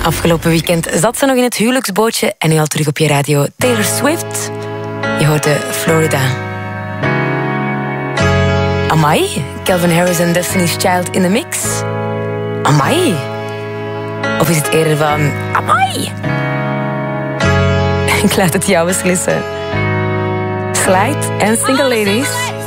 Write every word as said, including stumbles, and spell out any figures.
Afgelopen weekend zat ze nog in het huwelijksbootje en nu al terug op je radio. Taylor Swift. Je hoorde Florida. Amai, Calvin Harris en Destiny's Child in the mix. Amai. Of is het eerder van amai? Ik laat het jou beslissen. Slide en Single Ladies.